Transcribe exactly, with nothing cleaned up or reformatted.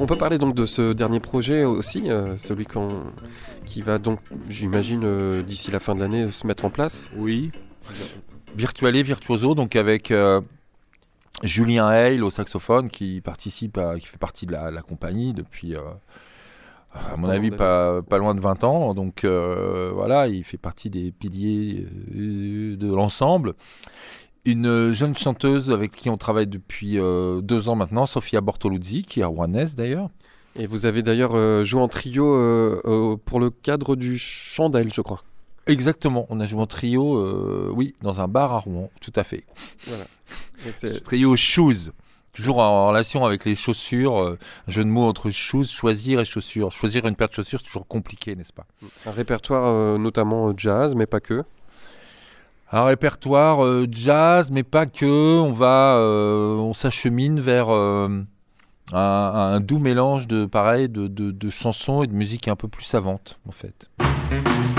On peut parler donc de ce dernier projet aussi, euh, celui qu'on, qui va donc, j'imagine, euh, d'ici la fin de l'année, euh, se mettre en place. Oui. Virtuale Virtuoso, donc avec euh, Julien Hale au saxophone qui participe, à, qui fait partie de la, la compagnie depuis, euh, à mon avis, pas, pas loin de vingt ans. Donc euh, voilà, il fait partie des piliers euh, de l'ensemble. Une jeune chanteuse avec qui on travaille depuis euh, deux ans maintenant, Sofia Bortoluzzi, qui est rouennaise d'ailleurs. Et vous avez d'ailleurs euh, joué en trio euh, euh, pour le cadre du Chandelle, je crois. Exactement, on a joué en trio, euh, oui, dans un bar à Rouen, tout à fait. Voilà. Et c'est... Trio Shoes, toujours en relation avec les chaussures, euh, un jeu de mots entre shoes, choisir et chaussures. Choisir une paire de chaussures, c'est toujours compliqué, n'est-ce pas ? Un répertoire euh, notamment jazz, mais pas que. Un répertoire euh, jazz, mais pas que. On va, euh, on s'achemine vers euh, un, un doux mélange de pareil, de, de, de chansons et de musique un peu plus savante, en fait.